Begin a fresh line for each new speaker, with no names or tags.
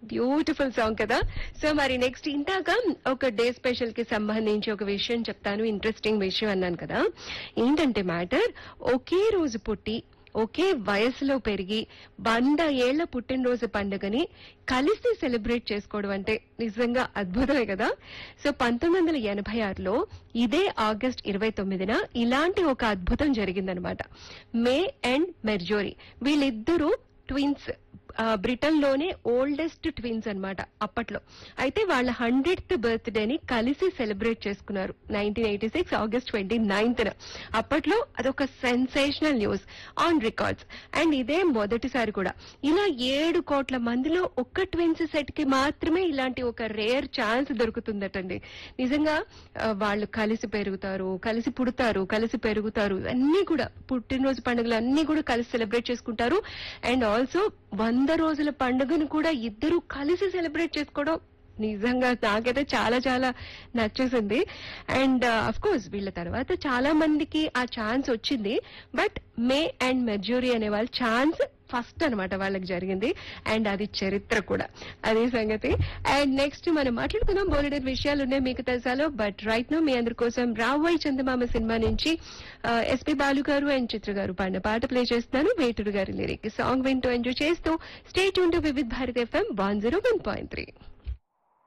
Beautiful song కదా. So మరి next ఇందాక ఒక డే స్పెషల్ కి సంబంధించి ఒక విషయం చెప్తాను, ఇంట్రెస్టింగ్ విషయం అన్నాను కదా. ఏంటంటే మ్యాటర్, ఒకే రోజు పుట్టి ఒకే వయసులో పెరిగి 100 ఏళ్ల పుట్టినరోజు పండుగని కలిసి సెలబ్రేట్ చేసుకోవడం అంటే నిజంగా అద్భుతమే కదా. సో 1986లో ఇదే ఆగస్ట్ 29న ఇలాంటి ఒక అద్భుతం జరిగిందనమాట. మే అండ్ మెర్జోరీ వీళ్ళిద్దరూ ట్విన్స్, బ్రిటన్ లోనే ఓల్డెస్ట్ ట్విన్స్ అన్నమాట అప్పట్లో. అయితే వాళ్ళ 100th బర్త్డేని కలిసి సెలబ్రేట్ చేసుకున్నారు 1986 ఆగస్ట్ 29న. అప్పట్లో అదొక sensational news on records. And ఇదే మొదటిసారి కూడా ఇలా 7 కోట్ల మందిలో ఒక్క ట్విన్స్ సెట్ కి మాత్రమే ఇలాంటి ఒక రేర్ ఛాన్స్ దొరుకుతుందటండి. నిజంగా వాళ్ళు కలిసి పెరుగుతారు, కలిసి పుడతారు, కలిసి పెరుగుతారు, అన్ని కూడా పుట్టినరోజు పండుగలు అన్ని కూడా కలిసి సెలబ్రేట్ చేసుకుంటారు. అండ్ ఆల్సో 100 రోజుల పండుగను కూడా ఇద్దరు కలిసి సెలబ్రేట్ చేసుకోవడం నిజంగా నాకైతే చాలా చాలా నచ్చేసింది. అండ్ అఫ్ కోర్స్ వీళ్ళ తర్వాత చాలా మందికి ఆ ఛాన్స్ వచ్చింది. బట్ మే అండ్ మెర్జూరీ అనే వాళ్ళ ఛాన్స్ ఫస్ట్ అనమాట వాళ్ళకి జరిగింది. అండ్ అది చరిత్ర కూడా, అదే సంగతి. అండ్ నెక్స్ట్ మనం మాట్లాడుకుందాం, బోలెడర్ విషయాలు ఉన్నాయి మీకు తెలుసాలో. బట్ రైట్ నో మీ అందరి కోసం రావోయ్ చందమామ సినిమా నుంచి ఎస్పీ బాలు గారు అండ్ చిత్ర గారు పాడిన పాట ప్లే చేస్తున్నాను. వేటూరు గారి లిరిక్ సాంగ్ వింటూ ఎంజాయ్ చేస్తూ stay tune to Vividh Bharat FM 101.3.